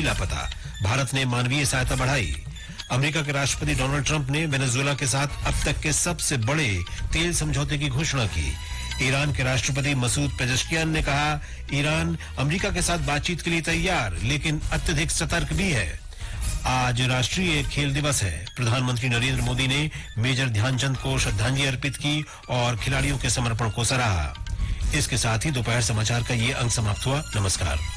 लापता, भारत ने मानवीय सहायता बढ़ाई। अमेरिका के राष्ट्रपति डोनाल्ड ट्रंप ने वेनेजुएला के साथ अब तक के सबसे बड़े तेल समझौते की घोषणा की। ईरान के राष्ट्रपति मसूद पेजेश्कियान ने कहा, ईरान अमेरिका के साथ बातचीत के लिए तैयार, लेकिन अत्यधिक सतर्क भी है। आज राष्ट्रीय खेल दिवस है। प्रधानमंत्री नरेंद्र मोदी ने मेजर ध्यानचंद को श्रद्धांजलि अर्पित की और खिलाड़ियों के समर्पण को सराहा। इसके साथ ही दोपहर समाचार का ये अंक समाप्त हुआ। नमस्कार।